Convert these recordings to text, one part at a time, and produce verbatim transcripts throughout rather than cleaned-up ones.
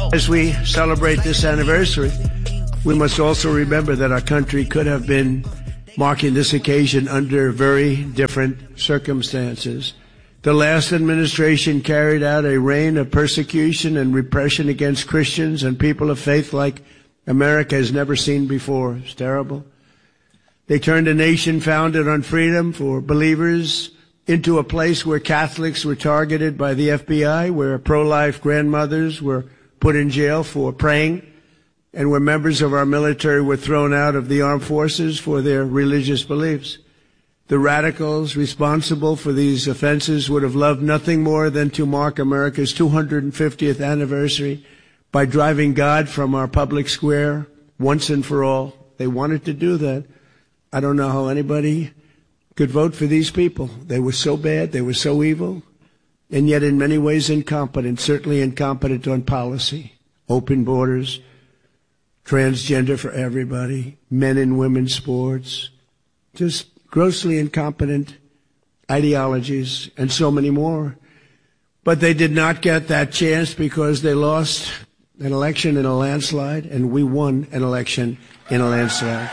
As we celebrate this anniversary, we must also remember that our country could have been marking this occasion under very different circumstances. The last administration carried out a reign of persecution and repression against Christians and people of faith like America has never seen before. It's terrible. They turned a nation founded on freedom for believers into a place where Catholics were targeted by the F B I, where pro-life grandmothers were put in jail for praying, and where members of our military were thrown out of the armed forces for their religious beliefs. The radicals responsible for these offenses would have loved nothing more than to mark America's two hundred fiftieth anniversary by driving God from our public square once and for all. They wanted to do that. I don't know how anybody could vote for these people. They were so bad, they were so evil, and yet in many ways incompetent, certainly incompetent on policy. Open borders, transgender for everybody, men and women's sports, just grossly incompetent ideologies, and so many more. But they did not get that chance because they lost an election in a landslide, and we won an election in a landslide.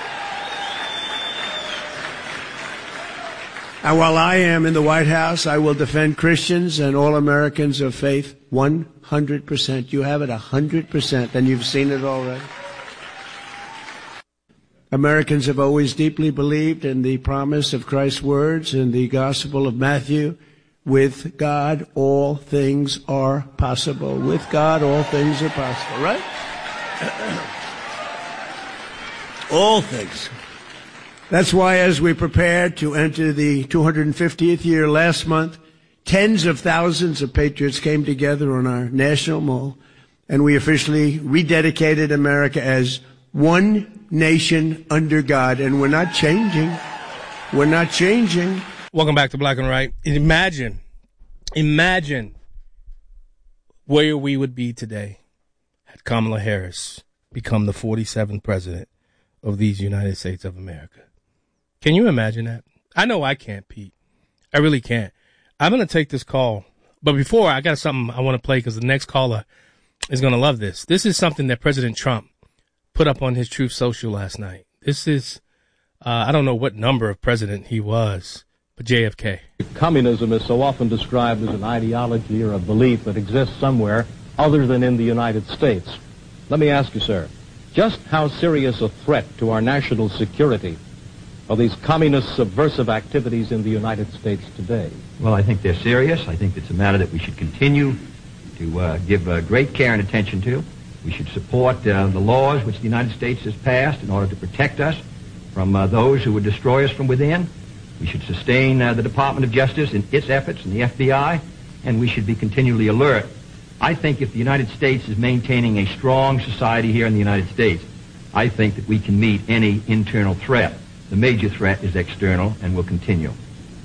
And while I am in the White House, I will defend Christians and all Americans of faith one hundred percent. You have it one hundred percent, and you've seen it already. Americans have always deeply believed in the promise of Christ's words in the Gospel of Matthew. With God, all things are possible. With God, all things are possible, right? All things. That's why as we prepared to enter the two hundred fiftieth year last month, tens of thousands of patriots came together on our National Mall, and we officially rededicated America as one nation under God. And we're not changing. We're not changing. Welcome back to Black and Right. Imagine, imagine where we would be today had Kamala Harris become the forty-seventh president of these United States of America. Can you imagine that? I know I can't, Pete. I really can't. I'm going to take this call. But before, I got something I want to play because the next caller is going to love this. This is something that President Trump put up on his Truth Social last night. This is, uh, I don't know what number of president he was, but J F K. Communism is so often described as an ideology or a belief that exists somewhere other than in the United States. Let me ask you, sir, just how serious a threat to our national security are these communist subversive activities in the United States today? Well, I think they're serious. I think it's a matter that we should continue to uh, give uh, great care and attention to. We should support uh, the laws which the United States has passed in order to protect us from uh, those who would destroy us from within. We should sustain uh, the Department of Justice in its efforts and the F B I, and we should be continually alert. I think if the United States is maintaining a strong society here in the United States, I think that we can meet any internal threat. The major threat is external and will continue.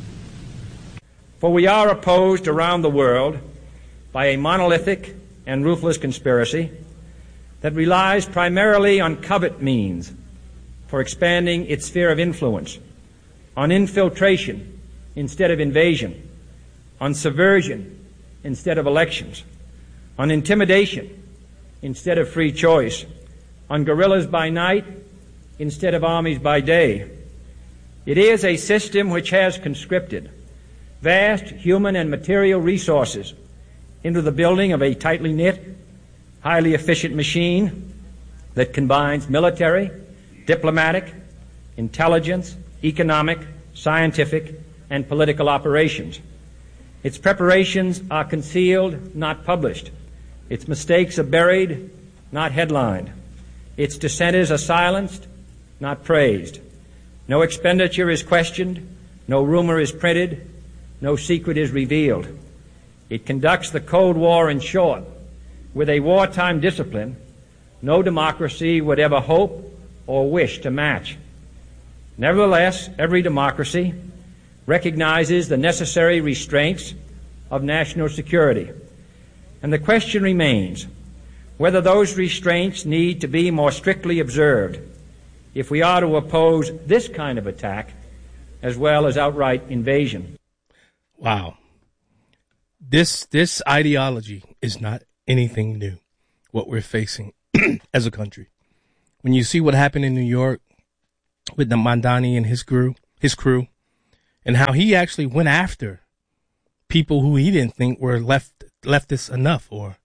For we are opposed around the world by a monolithic and ruthless conspiracy that relies primarily on covert means for expanding its sphere of influence, on infiltration instead of invasion, on subversion instead of elections, on intimidation instead of free choice, on guerrillas by night instead of armies by day. It is a system which has conscripted vast human and material resources into the building of a tightly knit, highly efficient machine that combines military, diplomatic, intelligence, economic, scientific, and political operations. Its preparations are concealed, not published. Its mistakes are buried, not headlined. Its dissenters are silenced, not praised. No expenditure is questioned, no rumor is printed, no secret is revealed. It conducts the Cold War, in short, with a wartime discipline no democracy would ever hope or wish to match. Nevertheless, every democracy recognizes the necessary restraints of national security. And the question remains whether those restraints need to be more strictly observed if we are to oppose this kind of attack as well as outright invasion. Wow. This this ideology is not anything new. what we're facing as a country. When you see what happened in New York with the Mamdani and his crew, his crew, and how he actually went after people who he didn't think were left leftists enough, or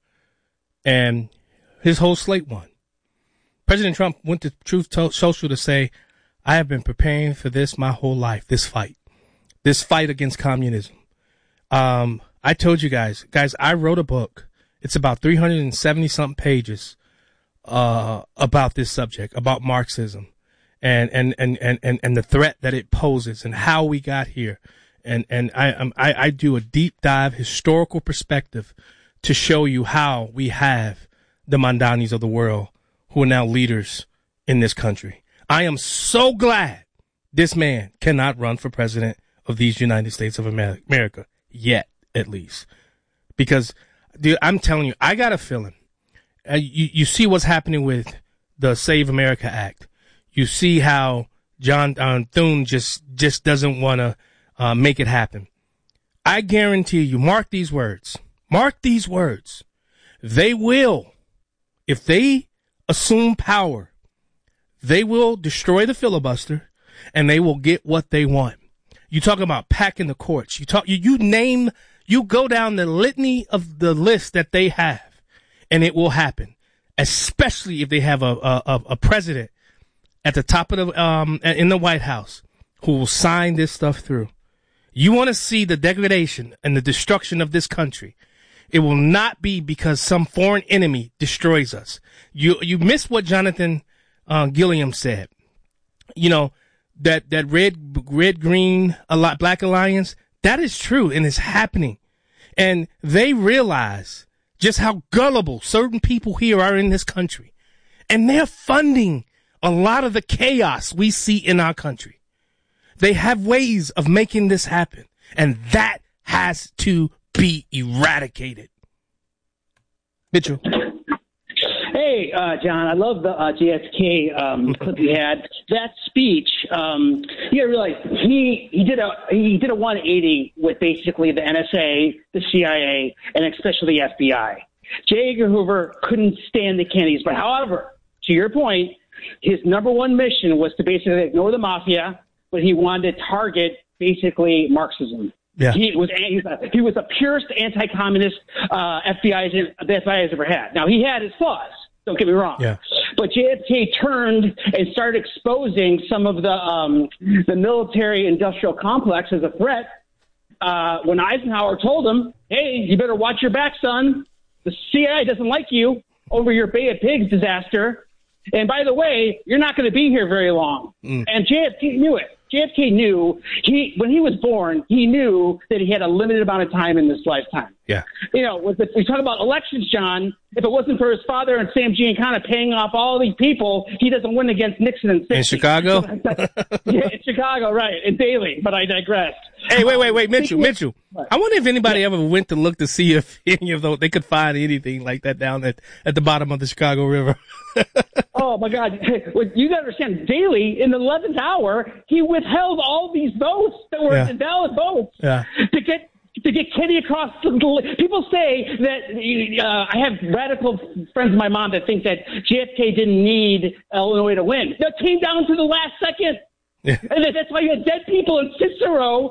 and his whole slate won. President Trump went to Truth Social to say, I have been preparing for this my whole life, this fight, this fight against communism. Um, I told you guys, guys, I wrote a book. It's about three hundred seventy something pages, uh, about this subject, about Marxism and, and, and, and, and, and the threat that it poses and how we got here. And, and I, um, I, I do a deep dive historical perspective to show you how we have the Mamdanis of the world who are now leaders in this country. I am so glad this man cannot run for president of these United States of America yet, at least, because dude, I'm telling you, I got a feeling. Uh, you, you see what's happening with the Save America Act. You see how John uh, Thune just, just doesn't want to uh, make it happen. I guarantee you, mark these words, mark these words. They will, if they assume power, they will destroy the filibuster and they will get what they want. You talk about packing the courts. You talk, you, you name, you go down the litany of the list that they have, and it will happen, especially if they have a, a, a president at the top of the, um, in the White House who will sign this stuff through. You want to see the degradation and the destruction of this country. It will not be because some foreign enemy destroys us. You, you missed what Jonathan, uh, Gilliam said. You know, that, that red, red, green, black alliance, that is true and it's happening. And they realize just how gullible certain people here are in this country. And they're funding a lot of the chaos we see in our country. They have ways of making this happen. And that has to be eradicated. Mitchell. Hey, uh, John, I love the uh, J F K um, clip you had. That speech, um, you gotta realize he he did a he did a one eighty with basically the N S A, the C I A, and especially the F B I. J. Edgar Hoover couldn't stand the Kennedys, but however, to your point, his number one mission was to basically ignore the mafia, but he wanted to target basically Marxism. Yeah. He was he was, a, he was the purest anti-communist uh, F B I the F B I has ever had. Now he had his flaws. Don't get me wrong. Yeah. But J F K turned and started exposing some of the um, the military-industrial complex as a threat. Uh, when Eisenhower told him, "Hey, you better watch your back, son. The C I A doesn't like you over your Bay of Pigs disaster. And by the way, you're not going to be here very long." Mm. And J F K knew it. J F K knew he when he was born, he knew that he had a limited amount of time in this lifetime. Yeah. You know, with the, we talk about elections, John. If it wasn't for his father and Sam Giancana paying off all these people, he doesn't win against Nixon in sixty. In Chicago? Yeah, in Chicago, right. In Daley, but I digress. Hey, wait, wait, wait, Mitchell, Mitchell. I wonder if anybody yeah. ever went to look to see if any of those, they could find anything like that down at, at the bottom of the Chicago River. Oh, my God. Well, you got to understand, Daley, in the eleventh hour, he withheld all these votes that were yeah. invalid votes yeah. to get to get Kennedy across the people say that uh, I have radical friends of my mom that think that J F K didn't need Illinois to win. That came down to the last second. Yeah. And that's why you had dead people in Cicero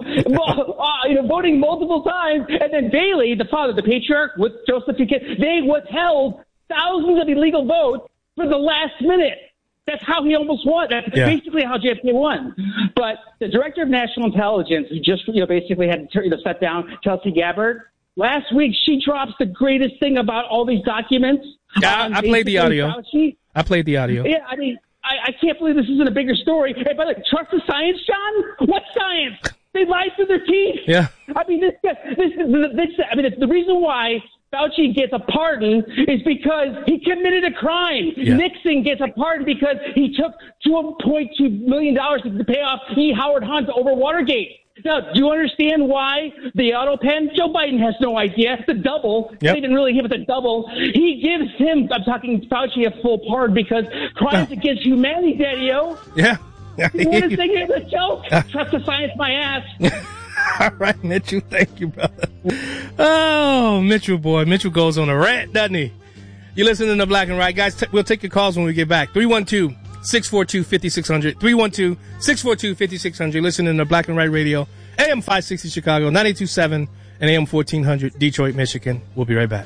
uh, you know, voting multiple times. And then Daley, the father, the patriarch, with Joseph P. Kennedy, they withheld thousands of illegal votes for the last minute. That's how he almost won. That's yeah. basically how J F K won. But the director of national intelligence, who just you know basically had to you know, set down Tulsi Gabbard, last week she drops the greatest thing about all these documents. Yeah, I, I played the audio. Fauci. I played the audio. Yeah, I mean, I, I can't believe this isn't a bigger story. Hey, by the way, trust the science, John? What science? They lied through their teeth. Yeah. I mean, this, this, this, this I mean, it's the reason why Fauci gets a pardon is because he committed a crime. Yeah. Nixon gets a pardon because he took two point two million dollars to pay off E. Howard Hunt over Watergate. Now, do you understand why the auto pen? Joe Biden has no idea. The double. Yep. They didn't really give it the double. He gives him, I'm talking Fauci, a full pardon because crimes oh. against humanity, Daddy-O. Yeah. You want to think it's a joke? Trust the science, my ass. All right, Mitchell. Thank you, brother. Oh, Mitchell, boy. Mitchell goes on a rant, doesn't he? You're listening to Black and Right. Guys, t- we'll take your calls when we get back. three one two, six four two, five six zero zero. three one two, six four two, five six zero zero. Listening to Black and Right Radio. A M five sixty Chicago, ninety-two point seven, and A M fourteen hundred Detroit, Michigan. We'll be right back.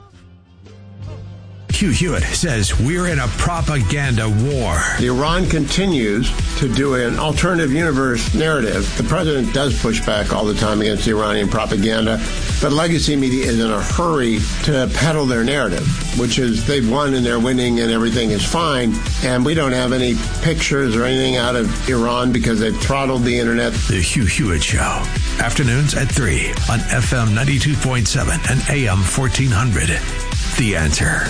Hugh Hewitt says we're in a propaganda war. Iran continues to do an alternative universe narrative. The president does push back all the time against the Iranian propaganda, but legacy media is in a hurry to peddle their narrative, which is they've won and they're winning and everything is fine, and we don't have any pictures or anything out of Iran because they've throttled the internet. The Hugh Hewitt Show, afternoons at three on F M ninety-two point seven and A M fourteen hundred. The Answer.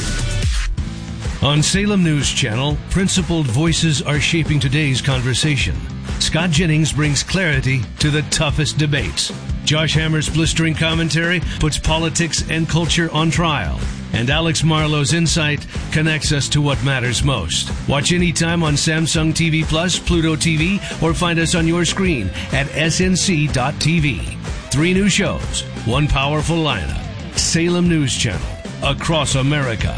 On Salem News Channel, principled voices are shaping today's conversation. Scott Jennings brings clarity to the toughest debates. Josh Hammer's blistering commentary puts politics and culture on trial. And Alex Marlowe's insight connects us to what matters most. Watch anytime on Samsung T V Plus, Pluto T V, or find us on your screen at S N C dot T V. Three new shows, one powerful lineup. Salem News Channel, across America.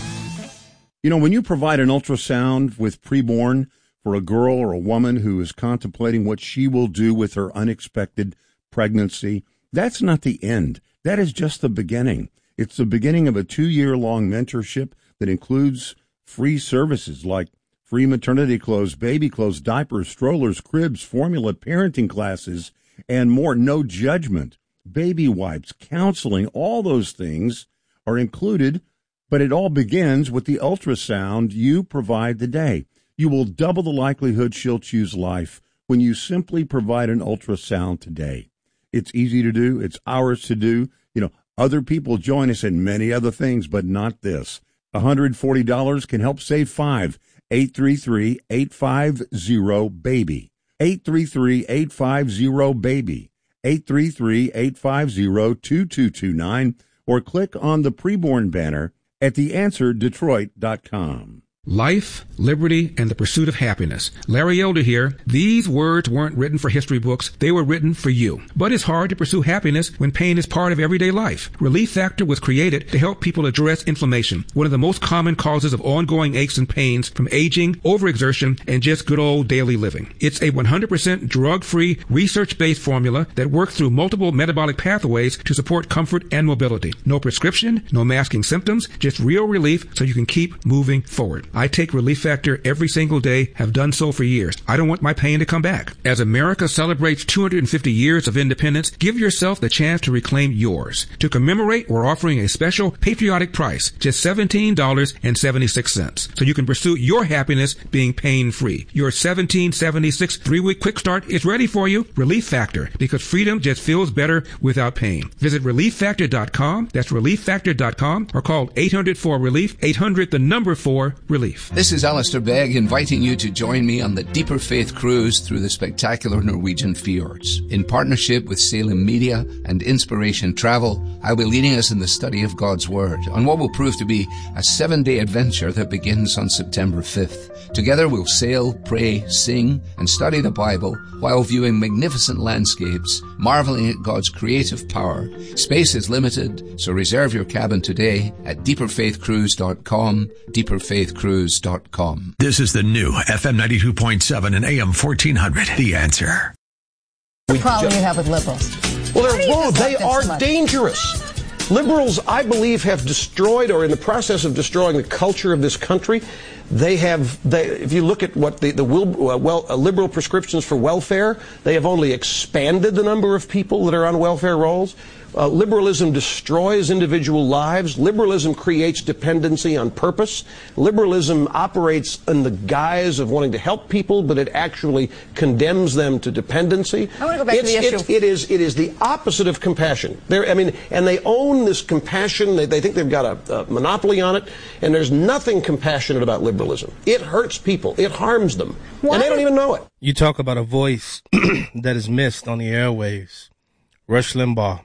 You know, when you provide an ultrasound with preborn for a girl or a woman who is contemplating what she will do with her unexpected pregnancy, that's not the end. That is just the beginning. It's the beginning of a two-year-long mentorship that includes free services like free maternity clothes, baby clothes, diapers, strollers, cribs, formula, parenting classes, and more. No judgment, baby wipes, counseling, all those things are included. But it all begins with the ultrasound you provide today. You will double the likelihood she'll choose life when you simply provide an ultrasound today. It's easy to do. It's ours to do. You know, other people join us in many other things, but not this. one hundred forty dollars can help save five. eight three three, eight five zero, BABY. eight three three, eight five zero, BABY. eight three three, eight five zero, two two two nine. Or click on the preborn banner at the answer detroit dot com. Life, liberty, and the pursuit of happiness. Larry Elder here. These words weren't written for history books. They were written for you. But it's hard to pursue happiness when pain is part of everyday life. Relief Factor was created to help people address inflammation, one of the most common causes of ongoing aches and pains from aging, overexertion, and just good old daily living. It's a one hundred percent drug-free, research-based formula that works through multiple metabolic pathways to support comfort and mobility. No prescription, no masking symptoms, just real relief so you can keep moving forward. I take Relief Factor every single day, have done so for years. I don't want my pain to come back. As America celebrates two hundred fifty years of independence, give yourself the chance to reclaim yours. To commemorate, we're offering a special patriotic price, just seventeen dollars and seventy-six cents, so you can pursue your happiness being pain-free. Your seventeen seventy-six three-week quick start is ready for you. Relief Factor, because freedom just feels better without pain. Visit relief factor dot com. That's relief factor dot com, or call eight hundred four relief, eight hundred the number four relief. This is Alistair Begg inviting you to join me on the Deeper Faith Cruise through the spectacular Norwegian fjords. In partnership with Salem Media and Inspiration Travel, I'll be leading us in the study of God's Word on what will prove to be a seven-day adventure that begins on September fifth. Together we'll sail, pray, sing, and study the Bible while viewing magnificent landscapes, marveling at God's creative power. Space is limited, so reserve your cabin today at deeper faith cruise dot com, deeper faith cruise dot com. This is the new F M ninety-two point seven and A M fourteen hundred. The Answer. The problem you have with liberals. Well, they're wrong. They are so dangerous. Liberals, I believe, have destroyed or in the process of destroying the culture of this country. They have, they, if you look at what the, the will, uh, well, uh, liberal prescriptions for welfare, they have only expanded the number of people that are on welfare rolls. Uh, liberalism destroys individual lives. Liberalism creates dependency on purpose. Liberalism operates in the guise of wanting to help people, but it actually condemns them to dependency. I want to go back it's, to the issue. It, it is it is the opposite of compassion. They're, I mean, and they own this compassion. They, they think they've got a, a monopoly on it, and there's nothing compassionate about liberalism. It hurts people. It harms them, Why? and they don't even know it. You talk about a voice that is missed on the airwaves. Rush Limbaugh.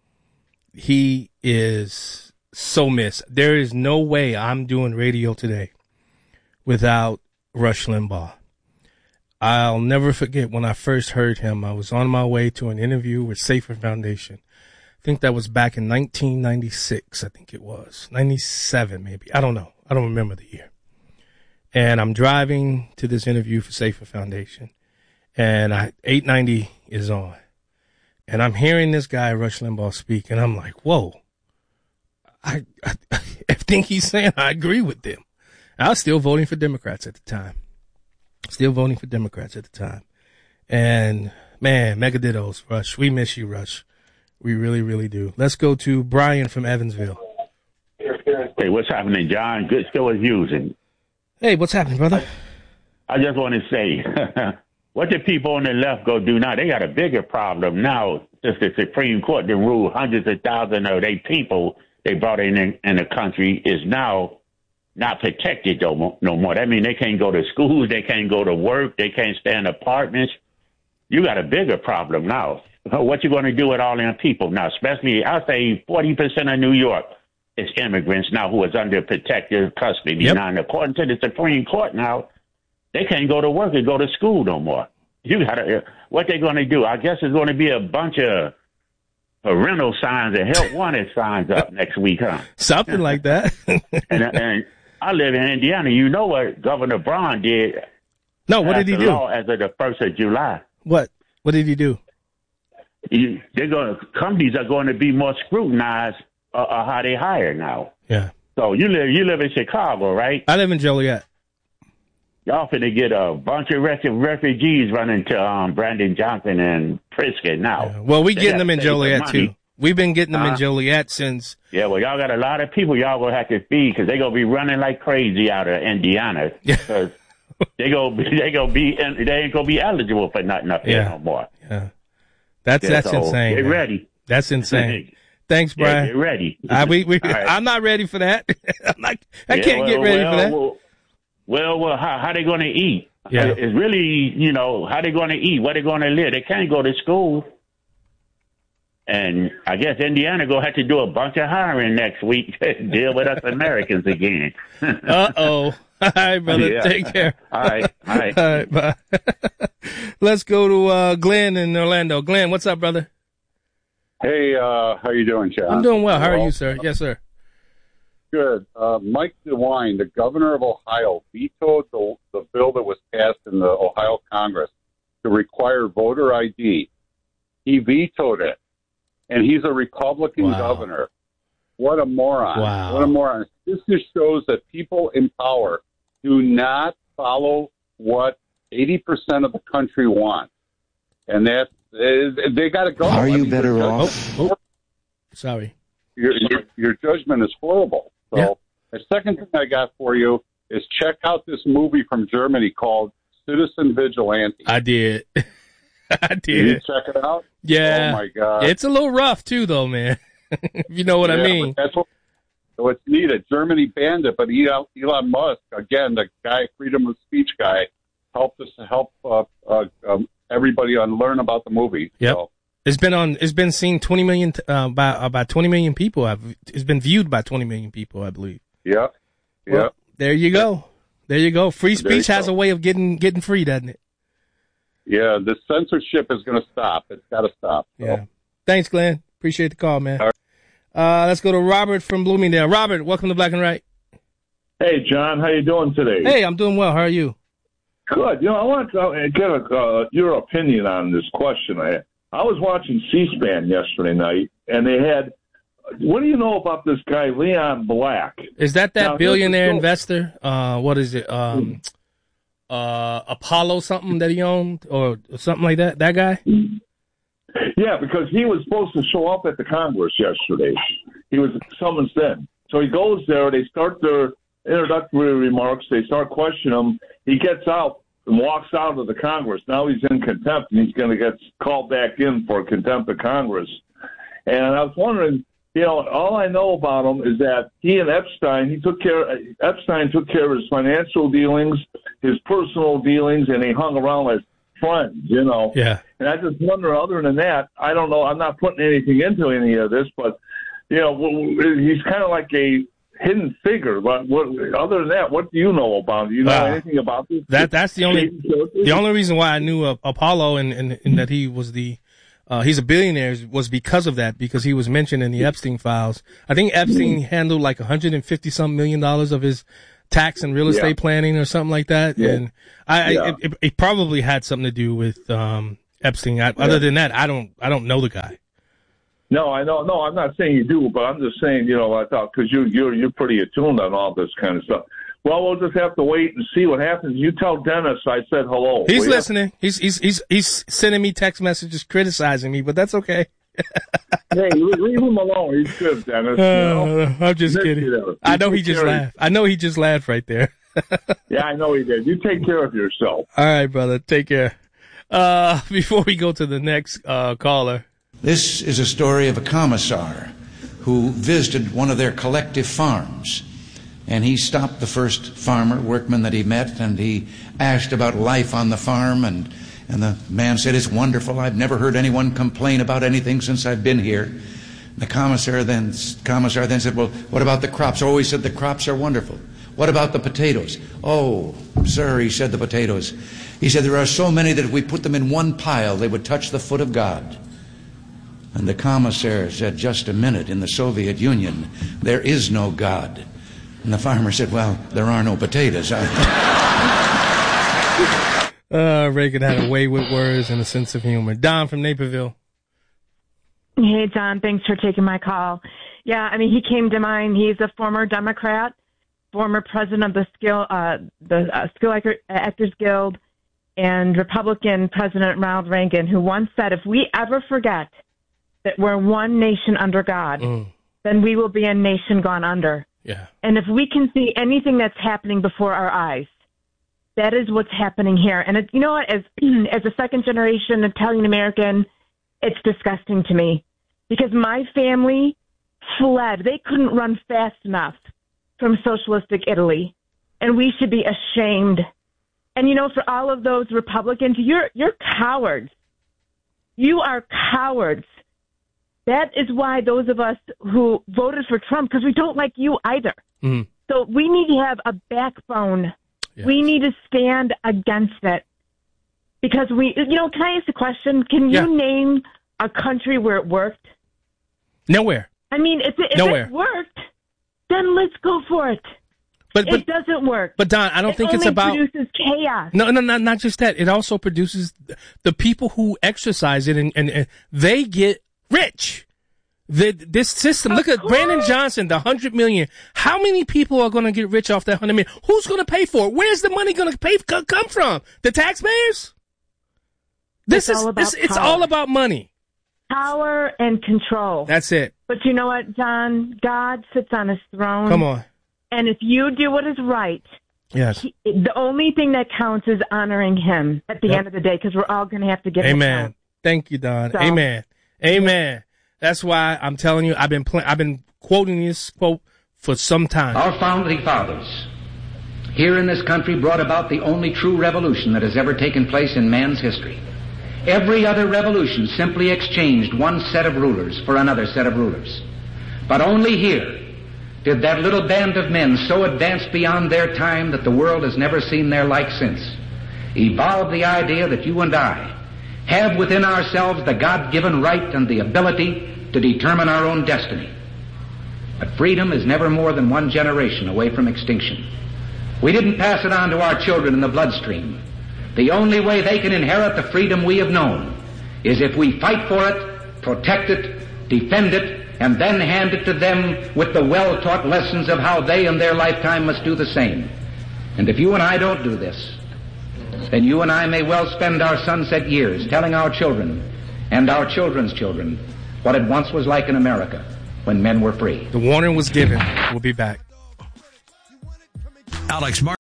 He is so missed. There is no way I'm doing radio today without Rush Limbaugh. I'll never forget when I first heard him. I was on my way to an interview with Safer Foundation. think that was back in nineteen ninety-six, I think it was. ninety-seven, maybe. I don't know. I don't remember the year. And I'm driving to this interview for Safer Foundation. And I, eight ninety is on. And I'm hearing this guy, Rush Limbaugh, speak. And I'm like, whoa. I, I, everything he's saying, I agree with them. I was still voting for Democrats at the time. Still voting for Democrats at the time. And, man, mega dittos, Rush. We miss you, Rush. We really, really do. Let's go to Brian from Evansville. Hey, what's happening, John? Good show as usual. Hey, what's happening, brother? I just want to say, what the people on the left go do now? They got a bigger problem now. Since the Supreme Court, the rule, hundreds of thousands of their people they brought in, in in the country is now not protected no more, no more. That means they can't go to schools, they can't go to work, they can't stay in apartments. You got a bigger problem now. What you going to do with all them people now? Especially, I'll say forty percent of New York is immigrants now who is under protective custody. Yep. Now, and according to the Supreme Court now, they can't go to work and go to school no more. You got to, what they going to do? I guess it's going to be a bunch of parental signs and help wanted signs up next week, huh? Something like that. and, and I live in Indiana. You know what Governor Braun did? No, what did he do? Law as of the first of July. What? What did he do? You, they're going. Companies are going to be more scrutinized uh, uh, how they hire now. Yeah. So you live. You live in Chicago, right? I live in Joliet. Y'all finna get a bunch of ref- refugees running to um, Brandon Johnson and Pritzker now. Yeah. Well, we They getting them in gotta save Joliet the too. money. We've been getting them Uh-huh. in Joliet since. Yeah, well, y'all got a lot of people y'all gonna have to feed because they gonna be running like crazy out of Indiana. Because they gonna be, they gonna be, they ain't gonna be eligible for nothing up here Yeah. no more. Yeah. That's Yeah, that's so insane. Get man. ready. That's insane. Thanks, Yeah, Brian. get ready. I, we, we, All right. I'm not ready for that. I'm not, I Yeah, can't well, get ready well, for that. Well, well, well how, how they going to eat? Yeah. It's really, you know, how they going to eat, where they going to live. They can't go to school. And I guess Indiana going to have to do a bunch of hiring next week to deal with us Americans again. Uh-oh. All right, brother. Yeah. Take care. All right. All right. All right, bye. Let's go to uh, Glenn in Orlando. Glenn, what's up, brother? Hey, uh, how you doing, John? I'm doing well. How are you, sir? Yes, sir. Good. Uh, Mike DeWine, the governor of Ohio, vetoed the, the bill that was passed in the Ohio Congress to require voter I D. He vetoed it, and he's a Republican Wow. governor. What a moron. Wow. What a moron. This just shows that people in power do not follow what eighty percent of the country wants. And that's, they got to go. Are I you mean, better your off? judgment- Oh, sorry. Your, your, your judgment is horrible. So Yeah. the second thing I got for you is check out this movie from Germany called Citizen Vigilante. I did. I Did you did. check it out? Yeah. Oh, my God. It's a little rough, too, though, man. If you know what I Yeah, mean. but That's what, so it's needed. Germany banned it, but Elon, Elon Musk, again, the guy, freedom of speech guy, helped us to help uh, uh, um, everybody on learn about the movie. Yep. So, It's been on. It's been seen twenty million uh, by uh, by twenty million people. I've, it's been viewed by twenty million people, I believe. yeah. Yeah. Well, there you go. There you go. Free There you speech has go. a way of getting getting free, doesn't it? Yeah. The censorship is going to stop. It's got to stop. So. Yeah. Thanks, Glenn. Appreciate the call, man. All right. Uh, let's go to Robert from Bloomingdale. Robert, welcome to Black and Right. Hey, John, how you doing today? Hey, I'm doing well. How are you? Good. You know, I want to get a, uh, your opinion on this question. I I was watching C-SPAN yesterday night, and they had. What do you know about this guy Leon Black? Is that that Now, here's the billionaire deal. investor? Uh, what is it? Um, uh, Apollo something that he owned or something like that? That guy? Yeah, because he was supposed to show up at the Congress yesterday. He was summoned in. So he goes there. They start their introductory remarks. They start questioning him. He gets out and walks out of the Congress. Now he's in contempt, and he's going to get called back in for contempt of Congress. And I was wondering, you know, all I know about him is that he and Epstein, he took care, Epstein took care of his financial dealings, his personal dealings, and he hung around as friends, you know. Yeah. And I just wonder, other than that, I don't know, I'm not putting anything into any of this, but, you know, he's kind of like a hidden figure. But what, other than that, what do you know about him? Do you know Uh, anything about this? That that's the only the only reason why I knew uh, Apollo and, and, and that he was the uh, he's a billionaire was because of that, because he was mentioned in the Epstein files. I think Epstein handled like one hundred fifty some million dollars of his tax and real estate yeah. planning or something like that. Yeah. And I, yeah. I it, it probably had something to do with, um, Epstein. I, yeah. Other than that, I don't, I don't know the guy. No, I know. No, I'm not saying you do, but I'm just saying, you know, I thought, cause you, you're, you're pretty attuned on all this kind of stuff. Well, we'll just have to wait and see what happens. You tell Dennis I said hello. He's listening. He's, he's, he's, he's sending me text messages criticizing me, but that's okay. Hey, leave him alone. He's good, Dennis. Uh, you know? I'm just Nick, kidding. You know, I know he just care. laughed. I know he just laughed right there. Yeah, I know he did. You take care of yourself. All right, brother. Take care. Uh, before we go to the next uh, caller. This is a story of a commissar who visited one of their collective farms. And he stopped the first farmer, workman that he met, and he asked about life on the farm. And, and the man said, "It's wonderful. I've never heard anyone complain about anything since I've been here." The commissar then, commissar then said, "Well, what about the crops?" Oh, he said, "The crops are wonderful." "What about the potatoes?" "Oh, sir," he said, "the potatoes." He said, "There are so many that if we put them in one pile, they would touch the foot of God." And the commissar said, "Just a minute. In the Soviet Union, there is no God." And the farmer said, "Well, there are no potatoes." uh, Reagan had a way with words and a sense of humor. Don from Naperville. Hey, Don. Thanks for taking my call. Yeah, I mean, he came to mind. He's a former Democrat, former president of the Skill, uh, the uh, Skill Actors Guild, and Republican President Ronald Reagan, who once said, "If we ever forget that we're one nation under God, mm. then we will be a nation gone under." Yeah. And if we can see anything that's happening before our eyes, that is what's happening here. And it, you know what? As as a second generation Italian American, it's disgusting to me because my family fled. They couldn't run fast enough from socialistic Italy, and we should be ashamed. And you know, for all of those Republicans, you're you're cowards. You are cowards. That is why those of us who voted for Trump, because we don't like you either. Mm. So we need to have a backbone. Yes. We need to stand against it. Because we, you know, can I ask a question? Can you yeah. name a country where it worked? Nowhere. I mean, if it, if Nowhere. it worked, then let's go for it. But, but it doesn't work. But Don, I don't it think it's about. It produces chaos. No, no, no, not just that. It also produces the people who exercise it, and, and, and they get rich. The, this system, of look at course. Brandon Johnson, the hundred million. How many people are going to get rich off that hundred million? Who's going to pay for it? Where's the money going to pay come from? The taxpayers? This it's is, all about this, it's all about money. Power and control. That's it. But you know what, John? God sits on his throne. Come on. And if you do what is right, yes, he, the only thing that counts is honoring him at the yep. end of the day, because we're all going to have to give him Amen. Account. Thank you, Don. So, Amen. Amen. That's why I'm telling you, I've been pl- I've been quoting this quote for some time. Our founding fathers here in this country brought about the only true revolution that has ever taken place in man's history. Every other revolution simply exchanged one set of rulers for another set of rulers. But only here did that little band of men so advance beyond their time that the world has never seen their like since evolve the idea that you and I have within ourselves the God-given right and the ability to determine our own destiny. But freedom is never more than one generation away from extinction. We didn't pass it on to our children in the bloodstream. The only way they can inherit the freedom we have known is if we fight for it, protect it, defend it, and then hand it to them with the well-taught lessons of how they in their lifetime must do the same. And if you and I don't do this, then you and I may well spend our sunset years telling our children and our children's children what it once was like in America when men were free. The warning was given. We'll be back. Alex Martin.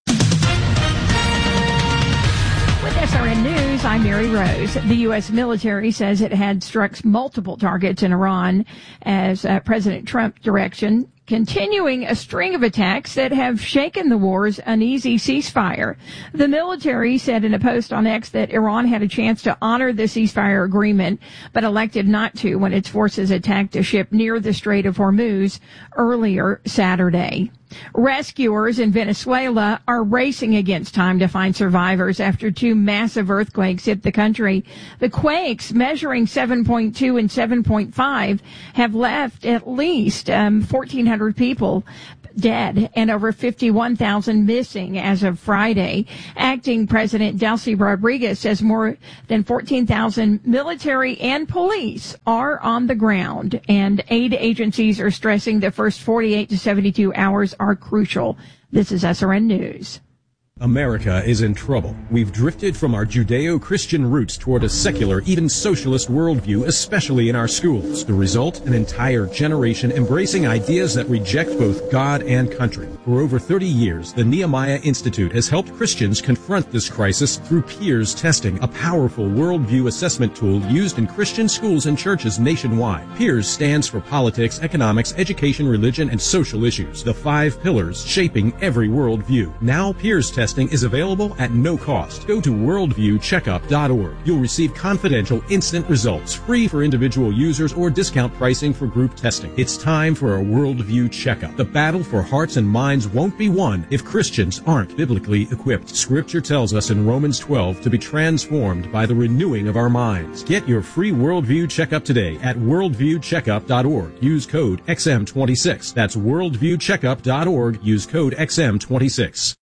With S R N News, I'm Mary Rose. The U S military says it had struck multiple targets in Iran as uh, President Trump's direction, continuing a string of attacks that have shaken the war's uneasy ceasefire. The military said in a post on X that Iran had a chance to honor the ceasefire agreement, but elected not to when its forces attacked a ship near the Strait of Hormuz earlier Saturday. Rescuers in Venezuela are racing against time to find survivors after two massive earthquakes hit the country. The quakes, measuring seven point two and seven point five, have left at least um, fourteen hundred people dead and over fifty-one thousand missing as of Friday. Acting President Delcy Rodriguez says more than fourteen thousand military and police are on the ground, and aid agencies are stressing the first forty-eight to seventy-two hours are crucial. This is S R N News. America is in trouble. We've drifted from our Judeo-Christian roots toward a secular, even socialist worldview, especially in our schools. The result? An entire generation embracing ideas that reject both God and country. For over thirty years, the Nehemiah Institute has helped Christians confront this crisis through Peers Testing, a powerful worldview assessment tool used in Christian schools and churches nationwide. Peers stands for politics, economics, education, religion, and social issues, the five pillars shaping every worldview. Now Peers Testing is available at no cost. Go to worldview checkup dot org. You'll receive confidential, instant results, free for individual users or discount pricing for group testing. It's time for a worldview checkup. The battle for hearts and minds won't be won if Christians aren't biblically equipped. Scripture tells us in Romans twelve to be transformed by the renewing of our minds. Get your free worldview checkup today at worldview checkup dot org. Use code X M twenty-six. That's worldview checkup dot org. Use code X M twenty-six.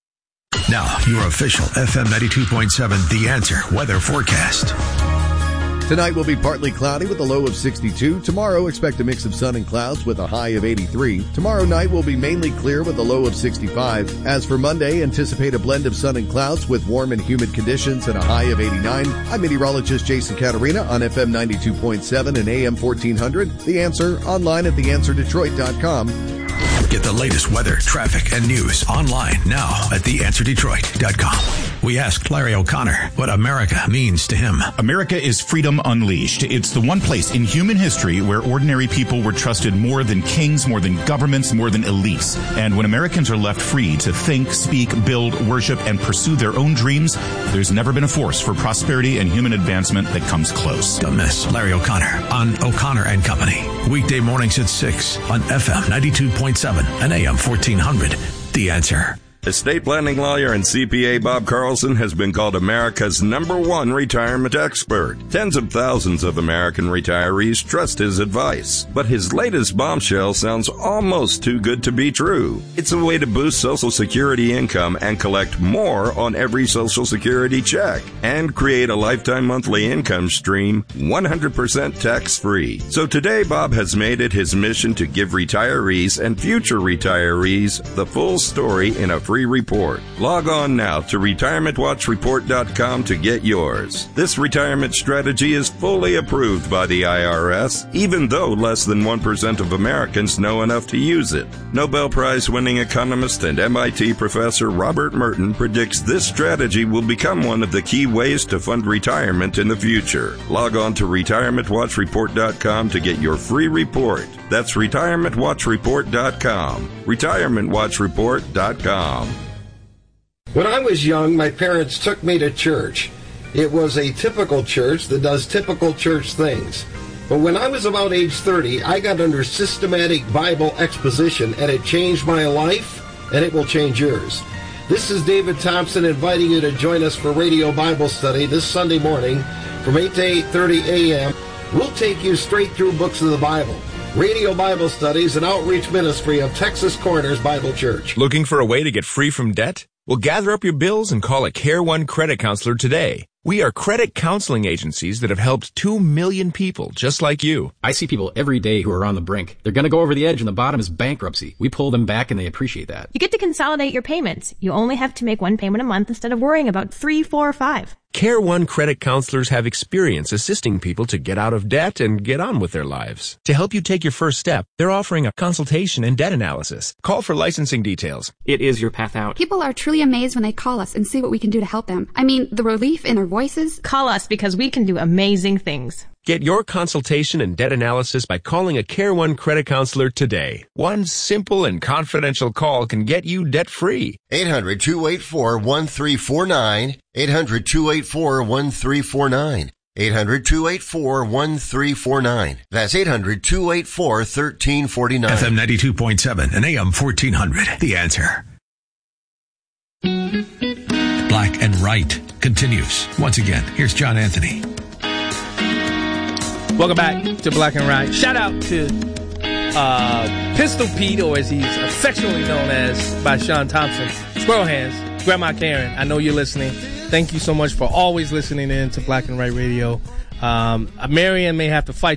Now, your official F M ninety-two point seven The Answer weather forecast. Tonight will be partly cloudy with a low of sixty-two. Tomorrow, expect a mix of sun and clouds with a high of eighty-three. Tomorrow night will be mainly clear with a low of sixty-five. As for Monday, anticipate a blend of sun and clouds with warm and humid conditions and a high of eighty-nine. I'm meteorologist Jason Caterina on F M ninety-two point seven and A M fourteen hundred. The Answer, online at the answer detroit dot com. Get the latest weather, traffic, and news online now at the answer detroit dot com. We asked Larry O'Connor what America means to him. America is freedom unleashed. It's the one place in human history where ordinary people were trusted more than kings, more than governments, more than elites. And when Americans are left free to think, speak, build, worship, and pursue their own dreams, there's never been a force for prosperity and human advancement that comes close. Don't miss Larry O'Connor on O'Connor and Company. Weekday mornings at six on F M ninety-two point seven and A M fourteen hundred. The Answer. Estate planning lawyer and C P A Bob Carlson has been called America's number one retirement expert. Tens of thousands of American retirees trust his advice. But his latest bombshell sounds almost too good to be true. It's a way to boost Social Security income and collect more on every Social Security check and create a lifetime monthly income stream one hundred percent tax-free. So today, Bob has made it his mission to give retirees and future retirees the full story in a free report. Log on now to retirement watch report dot com to get yours. This retirement strategy is fully approved by the I R S, even though less than one percent of Americans know enough to use it. Nobel Prize-winning economist and M I T professor Robert Merton predicts this strategy will become one of the key ways to fund retirement in the future. Log on to retirement watch report dot com to get your free report. That's retirement watch report dot com. retirement watch report dot com. When I was young, my parents took me to church. It was a typical church that does typical church things. But when I was about age thirty, I got under systematic Bible exposition, and it changed my life, and it will change yours. This is David Thompson inviting you to join us for Radio Bible Study this Sunday morning from eight to eight thirty a.m. We'll take you straight through books of the Bible. Radio Bible Study is an outreach ministry of Texas Corners Bible Church. Looking for a way to get free from debt? Well, gather up your bills and call a Care One credit counselor today. We are credit counseling agencies that have helped two million people just like you. I see people every day who are on the brink. They're going to go over the edge and the bottom is bankruptcy. We pull them back and they appreciate that. You get to consolidate your payments. You only have to make one payment a month instead of worrying about three, four, or five. Care One credit counselors have experience assisting people to get out of debt and get on with their lives. To help you take your first step, they're offering a consultation and debt analysis. Call for licensing details. It is your path out. People are truly amazed when they call us and see what we can do to help them. I mean, the relief in their voices. Call us because we can do amazing things. Get your consultation and debt analysis by calling a Care One credit counselor today. One simple and confidential call can get you debt-free. eight hundred, two eight four, one three four nine. eight hundred, two eight four, one three four nine. eight hundred, two eight four, one three four nine. That's eight hundred, two eight four, one three four nine. F M ninety-two point seven and A M fourteen hundred. The Answer. Black and Right continues. Once again, here's John Anthony. Welcome back to Black and Right. Shout out to uh, Pistol Pete, or as he's affectionately known as by Sean Thompson, Squirrel Hands, Grandma Karen. I know you're listening. Thank you so much for always listening in to Black and Right Radio. Um, Marianne may have to fight